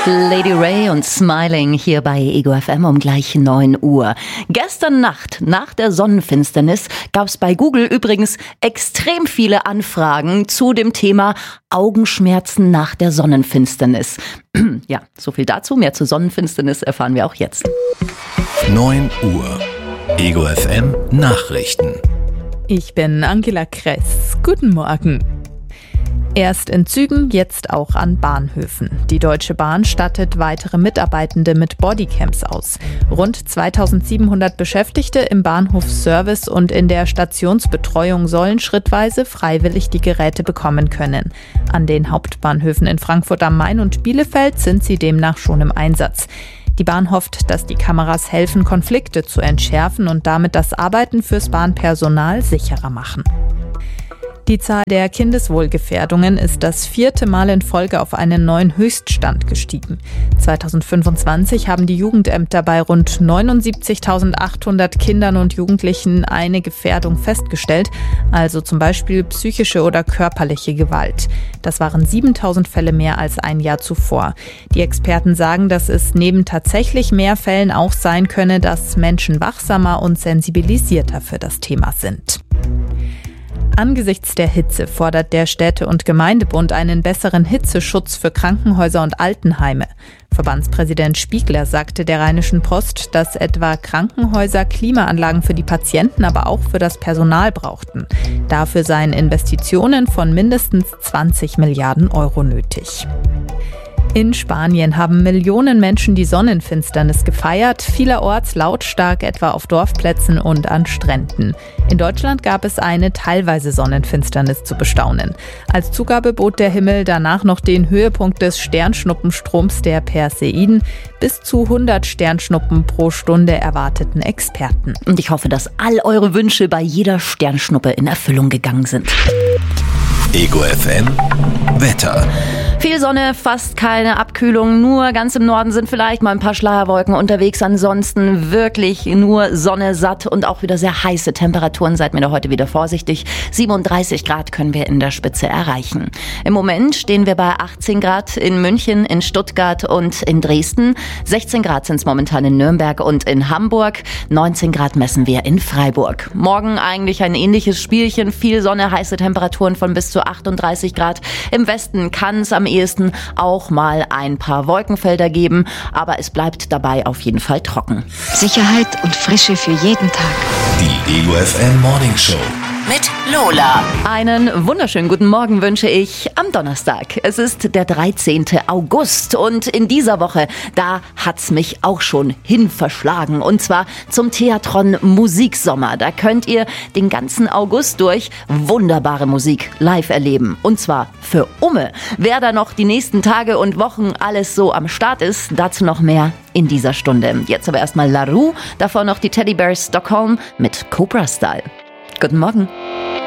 Lady Ray und Smiling hier bei Ego FM um gleich 9 Uhr. Gestern Nacht, nach der Sonnenfinsternis, gab es bei Google übrigens extrem viele Anfragen zu dem Thema Augenschmerzen nach der Sonnenfinsternis. Ja, so viel dazu. Mehr zur Sonnenfinsternis erfahren wir auch jetzt. 9 Uhr. Ego FM Nachrichten. Ich bin Angela Kress. Guten Morgen. Erst in Zügen, jetzt auch an Bahnhöfen. Die Deutsche Bahn stattet weitere Mitarbeitende mit Bodycams aus. Rund 2700 Beschäftigte im Bahnhofsservice und in der Stationsbetreuung sollen schrittweise freiwillig die Geräte bekommen können. An den Hauptbahnhöfen in Frankfurt am Main und Bielefeld sind sie demnach schon im Einsatz. Die Bahn hofft, dass die Kameras helfen, Konflikte zu entschärfen und damit das Arbeiten fürs Bahnpersonal sicherer machen. Die Zahl der Kindeswohlgefährdungen ist das 4. Mal in Folge auf einen neuen Höchststand gestiegen. 2025 haben die Jugendämter bei rund 79.800 Kindern und Jugendlichen eine Gefährdung festgestellt, also zum Beispiel psychische oder körperliche Gewalt. Das waren 7.000 Fälle mehr als ein Jahr zuvor. Die Experten sagen, dass es neben tatsächlich mehr Fällen auch sein könne, dass Menschen wachsamer und sensibilisierter für das Thema sind. Angesichts der Hitze fordert der Städte- und Gemeindebund einen besseren Hitzeschutz für Krankenhäuser und Altenheime. Verbandspräsident Spiegler sagte der Rheinischen Post, dass etwa Krankenhäuser Klimaanlagen für die Patienten, aber auch für das Personal brauchten. Dafür seien Investitionen von mindestens 20 Milliarden Euro nötig. In Spanien haben Millionen Menschen die Sonnenfinsternis gefeiert, vielerorts lautstark, etwa auf Dorfplätzen und an Stränden. In Deutschland gab es eine teilweise Sonnenfinsternis zu bestaunen. Als Zugabe bot der Himmel danach noch den Höhepunkt des Sternschnuppenstroms der Perseiden. Bis zu 100 Sternschnuppen pro Stunde erwarteten Experten. Und ich hoffe, dass all eure Wünsche bei jeder Sternschnuppe in Erfüllung gegangen sind. Ego FM Wetter. Viel Sonne, fast keine Abkühlung, nur ganz im Norden sind vielleicht mal ein paar Schleierwolken unterwegs. Ansonsten wirklich nur Sonne, satt und auch wieder sehr heiße Temperaturen. Seid mir da heute wieder vorsichtig. 37 Grad können wir in der Spitze erreichen. Im Moment stehen wir bei 18 Grad in München, in Stuttgart und in Dresden. 16 Grad sind es momentan in Nürnberg und in Hamburg. 19 Grad messen wir in Freiburg. Morgen eigentlich ein ähnliches Spielchen. Viel Sonne, heiße Temperaturen von bis zu 38 Grad. Im Westen kann es am ehesten auch mal ein paar Wolkenfelder geben, aber es bleibt dabei auf jeden Fall trocken. Sicherheit und Frische für jeden Tag. Die Ego FM Morning Show. Mit Lola. Einen wunderschönen guten Morgen wünsche ich am Donnerstag. Es ist der 13. August und in dieser Woche, da hat's mich auch schon hin verschlagen. Und zwar zum Theatron Musiksommer. Da könnt ihr den ganzen August durch wunderbare Musik live erleben. Und zwar für Umme. Wer da noch die nächsten Tage und Wochen alles so am Start ist, dazu noch mehr in dieser Stunde. Jetzt aber erstmal La Roux, davor noch die Teddy Bears Stockholm mit Cobra Style. Guten Morgen.